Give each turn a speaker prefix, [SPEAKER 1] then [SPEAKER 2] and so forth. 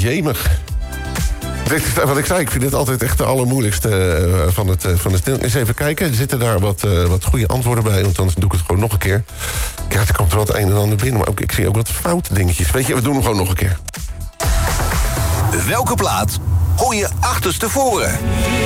[SPEAKER 1] Jemig. Wat ik zei, ik vind het altijd echt de allermoeilijkste van het stil. Eens even kijken, zitten daar wat goede antwoorden bij? Want anders doe ik het gewoon nog een keer. Ja, er komt er wel het een en ander binnen, maar ik zie ook wat foute dingetjes. Weet je, we doen hem gewoon nog een keer.
[SPEAKER 2] Welke plaat hoor je achterstevoren?